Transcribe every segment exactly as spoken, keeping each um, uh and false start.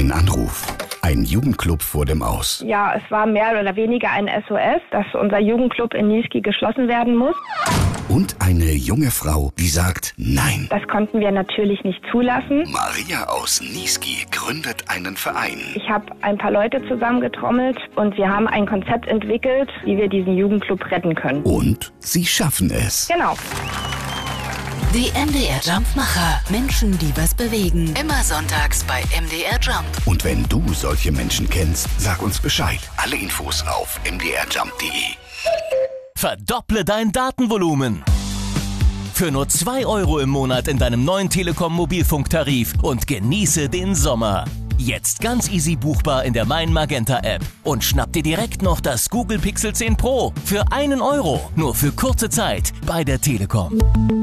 Ein Anruf. Ein Jugendclub vor dem Aus. Ja, es war mehr oder weniger ein S O S, dass unser Jugendclub in Niesky geschlossen werden muss. Und eine junge Frau, die sagt Nein. Das konnten wir natürlich nicht zulassen. Maria aus Niesky gründet einen Verein. Ich habe ein paar Leute zusammengetrommelt und wir haben ein Konzept entwickelt, wie wir diesen Jugendclub retten können. Und sie schaffen es. Genau. Die M D R Jump-Macher. Menschen, die was bewegen. Immer sonntags bei M D R Jump. Und wenn du solche Menschen kennst, sag uns Bescheid. Alle Infos auf m d r jump punkt d e. Verdopple dein Datenvolumen. Für nur zwei Euro im Monat in deinem neuen Telekom-Mobilfunktarif und genieße den Sommer. Jetzt ganz easy buchbar in der Mein Magenta App. Und schnapp dir direkt noch das Google Pixel zehn Pro für einen Euro. Nur für kurze Zeit bei der Telekom.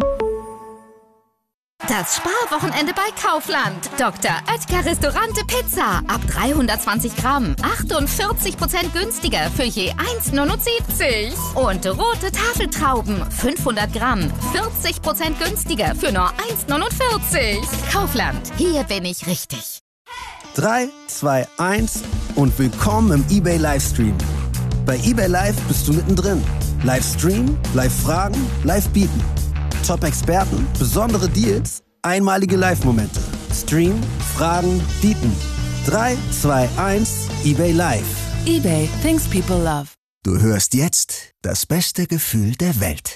Das Sparwochenende bei Kaufland. Doktor Oetker Restaurante Pizza. Ab dreihundertzwanzig Gramm. achtundvierzig Prozent günstiger für je eins Komma neunundsiebzig. Und rote Tafeltrauben. fünfhundert Gramm. vierzig Prozent günstiger für nur eins Komma neunundvierzig. Kaufland. Hier bin ich richtig. drei, zwei, eins und willkommen im eBay Livestream. Bei eBay Live bist du mittendrin. Livestream, Live-Fragen, Live-Bieten. Top-Experten, besondere Deals, einmalige Live-Momente. Stream, Fragen, Bieten. drei, zwei, eins, eBay Live. eBay, things people love. Du hörst jetzt das beste Gefühl der Welt.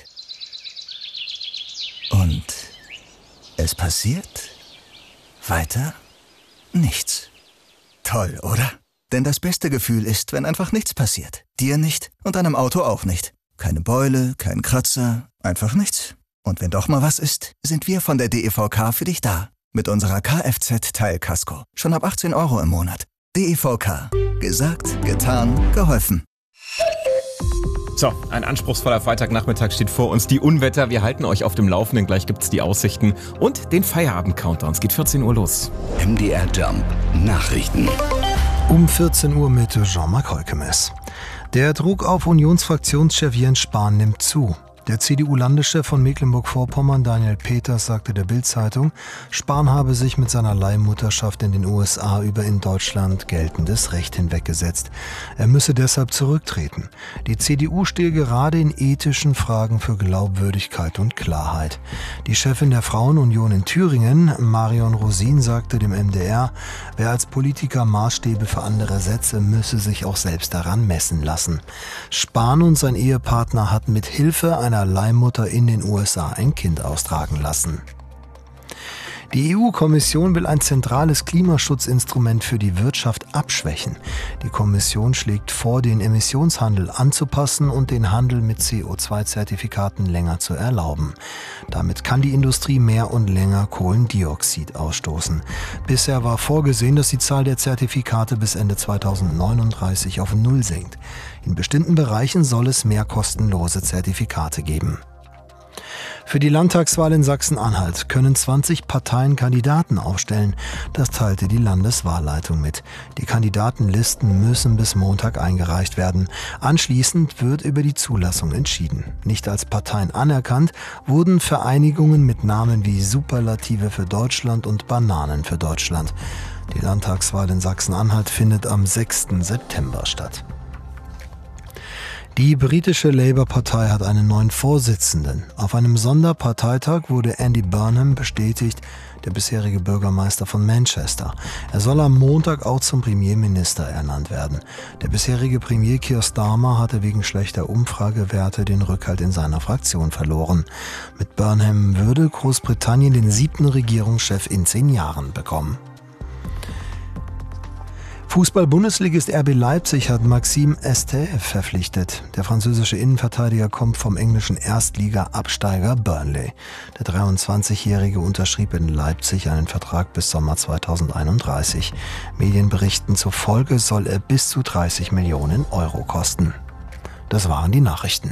Und es passiert weiter nichts. Toll, oder? Denn das beste Gefühl ist, wenn einfach nichts passiert. Dir nicht und deinem Auto auch nicht. Keine Beule, kein Kratzer, einfach nichts. Und wenn doch mal was ist, sind wir von der D E V K für dich da. Mit unserer Kfz-Teilkasko. Schon ab achtzehn Euro im Monat. D E V K. Gesagt, getan, geholfen. So, ein anspruchsvoller Freitagnachmittag steht vor uns. Die Unwetter, wir halten euch auf dem Laufenden. Gleich gibt's die Aussichten und den Feierabend-Countdown. Es geht vierzehn Uhr los. M D R Jump. Nachrichten. Um vierzehn Uhr mit Jean-Marc Holkemes. Der Druck auf Unionsfraktionschef Jens Spahn nimmt zu. Der C D U-Landeschef von Mecklenburg-Vorpommern, Daniel Peters, sagte der Bild-Zeitung, Spahn habe sich mit seiner Leihmutterschaft in den U S A über in Deutschland geltendes Recht hinweggesetzt. Er müsse deshalb zurücktreten. Die C D U stehe gerade in ethischen Fragen für Glaubwürdigkeit und Klarheit. Die Chefin der Frauenunion in Thüringen, Marion Rosin, sagte dem M D R, wer als Politiker Maßstäbe für andere setze, müsse sich auch selbst daran messen lassen. Spahn und sein Ehepartner hatten mit Hilfe einer Leihmutter in den U S A ein Kind austragen lassen. Die E U-Kommission will ein zentrales Klimaschutzinstrument für die Wirtschaft abschwächen. Die Kommission schlägt vor, den Emissionshandel anzupassen und den Handel mit C O zwei Zertifikaten länger zu erlauben. Damit kann die Industrie mehr und länger Kohlendioxid ausstoßen. Bisher war vorgesehen, dass die Zahl der Zertifikate bis Ende zweitausendneununddreißig auf Null sinkt. In bestimmten Bereichen soll es mehr kostenlose Zertifikate geben. Für die Landtagswahl in Sachsen-Anhalt können zwanzig Parteien Kandidaten aufstellen. Das teilte die Landeswahlleitung mit. Die Kandidatenlisten müssen bis Montag eingereicht werden. Anschließend wird über die Zulassung entschieden. Nicht als Parteien anerkannt wurden Vereinigungen mit Namen wie Superlative für Deutschland und Bananen für Deutschland. Die Landtagswahl in Sachsen-Anhalt findet am sechsten September statt. Die britische Labour-Partei hat einen neuen Vorsitzenden. Auf einem Sonderparteitag wurde Andy Burnham bestätigt, der bisherige Bürgermeister von Manchester. Er soll am Montag auch zum Premierminister ernannt werden. Der bisherige Premier Keir Starmer hatte wegen schlechter Umfragewerte den Rückhalt in seiner Fraktion verloren. Mit Burnham würde Großbritannien den siebten Regierungschef in zehn Jahren bekommen. Fußball-Bundesligist R B Leipzig hat Maxime Estève verpflichtet. Der französische Innenverteidiger kommt vom englischen Erstliga-Absteiger Burnley. Der dreiundzwanzigjährige unterschrieb in Leipzig einen Vertrag bis Sommer zweitausendeinunddreißig. Medienberichten zufolge soll er bis zu dreißig Millionen Euro kosten. Das waren die Nachrichten.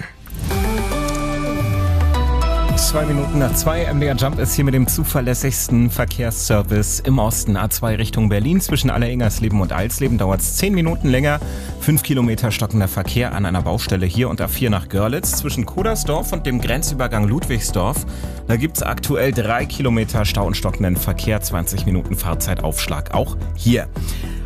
Zwei Minuten nach zwei. M D R Jump ist hier mit dem zuverlässigsten Verkehrsservice im Osten. A zwei Richtung Berlin. Zwischen Alleringersleben und Alsleben dauert es zehn Minuten länger. Fünf Kilometer stockender Verkehr an einer Baustelle hier und A vier nach Görlitz. Zwischen Kudersdorf und dem Grenzübergang Ludwigsdorf. Da gibt es aktuell drei Kilometer Stau und stockenden Verkehr. zwanzig Minuten Fahrzeitaufschlag auch hier.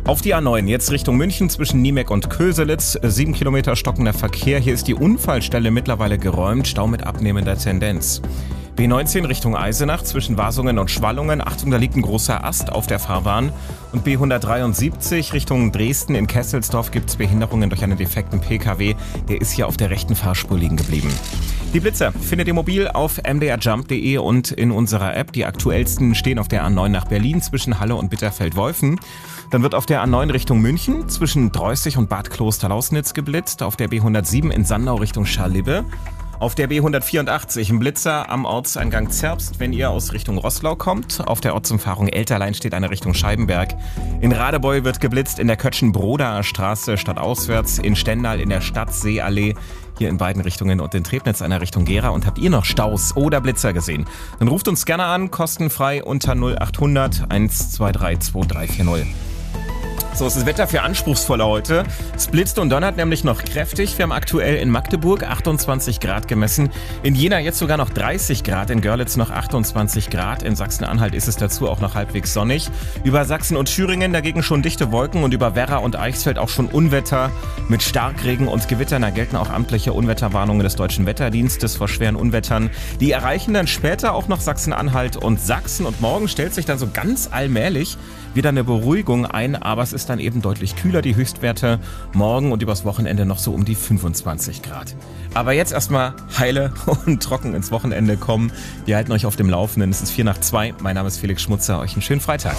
Auf die A neun, jetzt Richtung München zwischen Niemek und Köselitz. Sieben Kilometer stockender Verkehr. Hier ist die Unfallstelle mittlerweile geräumt. Stau mit abnehmender Tendenz. B neunzehn Richtung Eisenach zwischen Wasungen und Schwallungen. Achtung, da liegt ein großer Ast auf der Fahrbahn. Und B hundertdreiundsiebzig Richtung Dresden in Kesselsdorf gibt es Behinderungen durch einen defekten P K W. Der ist hier auf der rechten Fahrspur liegen geblieben. Die Blitzer findet ihr mobil auf m d r jump punkt d e und in unserer App. Die aktuellsten stehen auf der A neun nach Berlin zwischen Halle und Bitterfeld-Wolfen. Dann wird auf der A neun Richtung München zwischen Dreußig und Bad Kloster-Lausnitz geblitzt. Auf der B hundertsieben in Sandau Richtung Scharlibbe. Auf der B hundertvierundachtzig im Blitzer am Ortseingang Zerbst, wenn ihr aus Richtung Roßlau kommt. Auf der Ortsumfahrung Elterlein steht eine Richtung Scheibenberg. In Radebeul wird geblitzt in der Kötschen-Brodaer Straße stadtauswärts, in Stendal in der Stadtseeallee, hier in beiden Richtungen und in Trebnitz einer Richtung Gera. Und habt ihr noch Staus oder Blitzer gesehen? Dann ruft uns gerne an, kostenfrei unter null achthundert eins zwei drei zwei drei vier null. So ist das Wetter für Anspruchsvolle heute. Es blitzt und donnert nämlich noch kräftig. Wir haben aktuell in Magdeburg achtundzwanzig Grad gemessen. In Jena jetzt sogar noch dreißig Grad. In Görlitz noch achtundzwanzig Grad. In Sachsen-Anhalt ist es dazu auch noch halbwegs sonnig. Über Sachsen und Thüringen dagegen schon dichte Wolken und über Werra und Eichsfeld auch schon Unwetter mit Starkregen und Gewittern. Da gelten auch amtliche Unwetterwarnungen des Deutschen Wetterdienstes vor schweren Unwettern. Die erreichen dann später auch noch Sachsen-Anhalt und Sachsen. Und morgen stellt sich dann so ganz allmählich wieder eine Beruhigung ein, aber es ist dann eben deutlich kühler, die Höchstwerte morgen und übers Wochenende noch so um die fünfundzwanzig Grad. Aber jetzt erstmal heile und trocken ins Wochenende kommen. Wir halten euch auf dem Laufenden. Es ist vier nach zwei. Mein Name ist Felix Schmutzer. Euch einen schönen Freitag.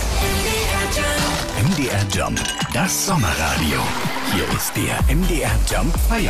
M D R Jump, das Sommerradio. Hier ist der M D R Jump Feierabend.